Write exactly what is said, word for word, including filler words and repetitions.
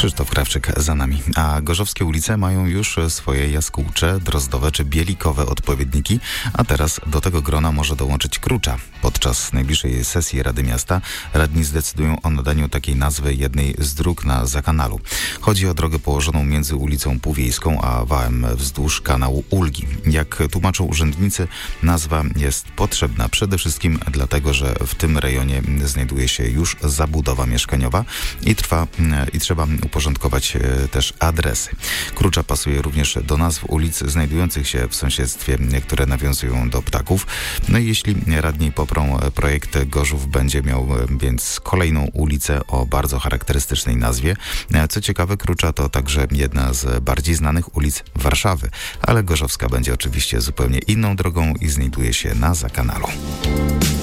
Krzysztof Krawczyk za nami. A gorzowskie ulice mają już swoje jaskółcze, drozdowe czy bielikowe odpowiedniki, a teraz do tego grona może dołączyć Krucza. Podczas najbliższej sesji Rady Miasta radni zdecydują o nadaniu takiej nazwy jednej z dróg na Zakanalu. Chodzi o drogę położoną między ulicą Półwiejską a wałem wzdłuż kanału Ulgi. Jak tłumaczą urzędnicy, nazwa jest potrzebna przede wszystkim dlatego, że w tym rejonie znajduje się już zabudowa mieszkaniowa i trwa i trzeba uporządkować też adresy. Krucza pasuje również do nazw ulic znajdujących się w sąsiedztwie, które nawiązują do ptaków. No i jeśli radni poprą projekt, Gorzów będzie miał więc kolejną ulicę o bardzo charakterystycznej nazwie. Co ciekawe, Krucza to także jedna z bardziej znanych ulic Warszawy, ale gorzowska będzie oczywiście zupełnie inną drogą i znajduje się na Zakanalu.